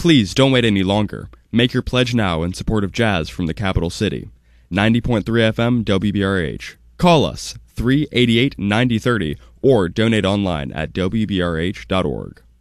Please don't wait any longer. Make your pledge now in support of jazz from the capital city. 90.3 FM WBRH. Call us 388-9030 or donate online at wbrh.org.